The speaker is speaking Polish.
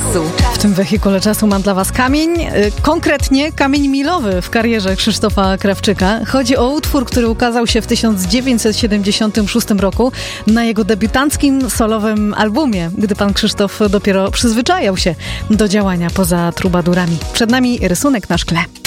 czasu. W tym wehikule czasu mam dla Was kamień, konkretnie kamień milowy w karierze Krzysztofa Krawczyka. Chodzi o utwór, który ukazał się w 1976 roku na jego debiutanckim solowym albumie, gdy pan Krzysztof dopiero przyzwyczajał się do działania poza trubadurami. Przed nami rysunek na szkle.